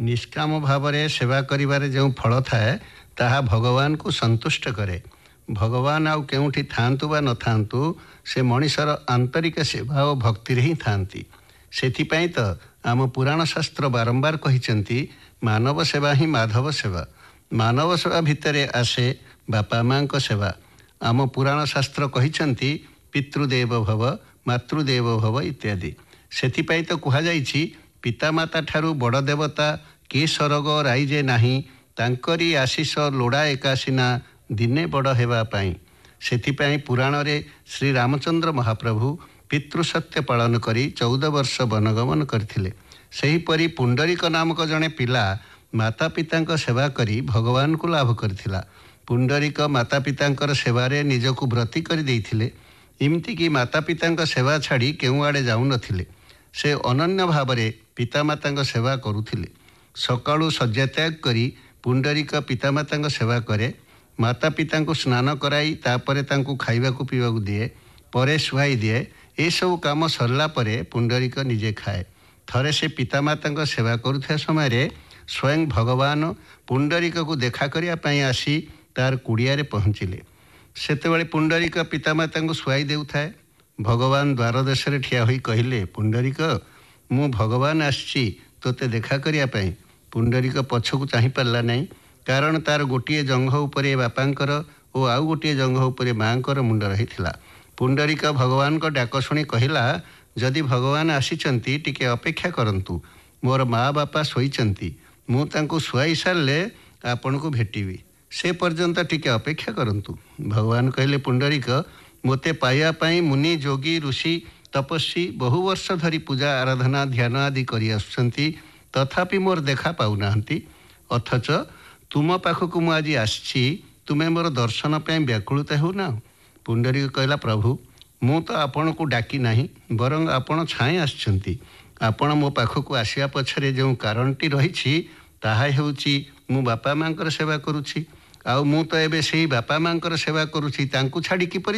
निष्काम भाव सेवा करिबारे जो फल थाए ताहा भगवान को संतुष्ट करे। भगवान आउ केउठी थांतु बा न थांतु से मनीषर आंतरिक सेवा और भक्ति रे ही थांती। सेथिपाई तो आम पुराण शास्त्र बारंबार कहिचंती मानव सेवा ही माधव सेवा। मानव सेवा भितरे आसे बापा माँ को सेवा। आम पुराण शास्त्र कहिचंती पितृदेव भव मातृदेव भव इत्यादि। सेथिपाई तो कुहा जाइछि पितामाता ठारू बड़ देवता के सरग राइजे नाही तांकरी आशीष लोड़ा एकासीना दिने बड़ हेबा पाई। सेथिपाई पुराण रे श्री रामचंद्र महाप्रभु पितृसत्य पालन करी 14 वर्ष वनगमन करथिले। सेहीपरि पुंडरीक नामक जड़े पिला माता पिता सेवा करी भगवान को लाभ करथिला। पुंडरीक माता पिता सेवारे निजकु व्रती कर देइथिले। इमती कि माता पिता सेवा छाड़ी केउ आड़े जाऊ नथिले। से अनन्य भावरे पितामाता सेवा करुथिले। सकाळु शय्या त्याग करी पुंडरीक पितामाता सेवा करे। माता पिता स्नान कराई तापरे तांकु खाइबाकु पीबाकु दिए, परे सुहाई दिए। ए सब काम सरला परे पुंडरीक निजे खाए। थरे से पितामाता सेवा करुଥିବା समय स्वयं भगवान पुंडरीक को देखा करिया पई आसी तार कुड़ियारे पहुँचिले। सेतेबेले पुंडरीक पितामाता सुहाई देउथाए। भगवान द्वार देश ठिया होई कहिले, पुंडरीक मु भगवान आसी तोते देखा करिया पई। पुंडरीक पछकु चाहि पारला नहीं, कारण तार गोटे जंघ उपरे बापांकर और आउ गोटे जंघ उपरे माँकर मुंड रही। पुंडरीक भगवान को डाक शुणी कहला, जदि भगवान आसीचंती टिके अपेक्षा करंतु, मोर माँ बापा शोईचंती, मु तांको शुआई सारे आपण को भेटिबी, से पर्यंत टिके अपेक्षा करंतु। भगवान कहले, पुंडरीक मोते पाइबा पई मुनि जोगी ऋषि तपस्वी बहु वर्ष धरी पूजा आराधना ध्यान आदि करि आसुचंती, तथापि मोर देखा पाउनाहांती। अथच तुम पाखकु मु आज आछि, तुमे मोर दर्शन पे व्याकुलता हो ना। पुंडरीक कहला, प्रभु मु तो आपण को डाकी नाही, बरं आपण छाए आछंती। आपण मो पाखकु आसिया पछरे जो कारणटी रही ताहा हेउची मु बापा माँकर सेवा करुछि। आउ मु तो एबे सेही बापा माँकर सेवा करुछि, तांकु छाड़ी किपरि